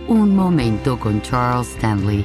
Un momento con Charles Stanley.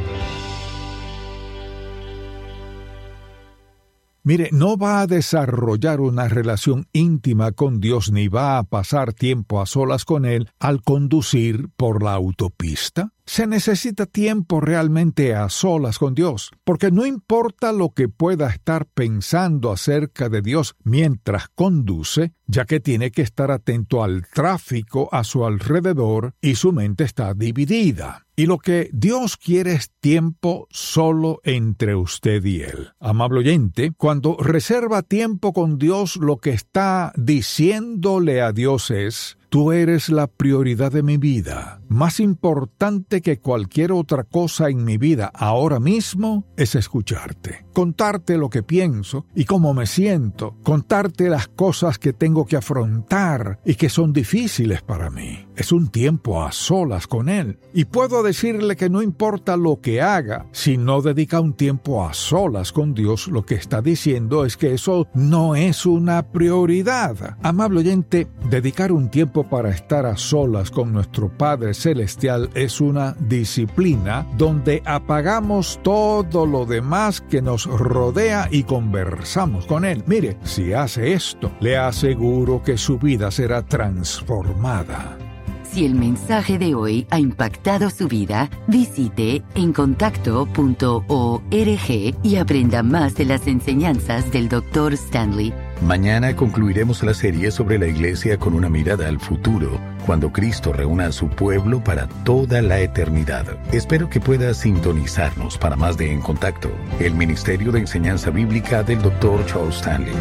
Mire, no va a desarrollar una relación íntima con Dios ni va a pasar tiempo a solas con Él al conducir por la autopista. Se necesita tiempo realmente a solas con Dios, porque no importa lo que pueda estar pensando acerca de Dios mientras conduce, ya que tiene que estar atento al tráfico a su alrededor y su mente está dividida. Y lo que Dios quiere es tiempo solo entre usted y Él. Amable oyente, cuando reserva tiempo con Dios, lo que está diciéndole a Dios es: tú eres la prioridad de mi vida. Más importante que cualquier otra cosa en mi vida ahora mismo es escucharte, contarte lo que pienso y cómo me siento, contarte las cosas que tengo que afrontar y que son difíciles para mí. Es un tiempo a solas con Él. Y puedo decirle que no importa lo que haga, si no dedica un tiempo a solas con Dios, lo que está diciendo es que eso no es una prioridad. Amable oyente, dedicar un tiempo para estar a solas con nuestro Padre Celestial es una disciplina donde apagamos todo lo demás que nos rodea y conversamos con Él. Mire, si hace esto, le aseguro que su vida será transformada. Si el mensaje de hoy ha impactado su vida, visite encontacto.org y aprenda más de las enseñanzas del Dr. Stanley. Mañana concluiremos la serie sobre la Iglesia con una mirada al futuro, cuando Cristo reúna a su pueblo para toda la eternidad. Espero que pueda sintonizarnos para más de En Contacto, el Ministerio de Enseñanza Bíblica del Dr. Charles Stanley.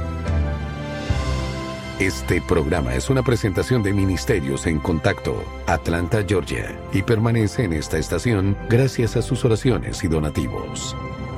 Este programa es una presentación de Ministerios en Contacto, Atlanta, Georgia, y permanece en esta estación gracias a sus oraciones y donativos.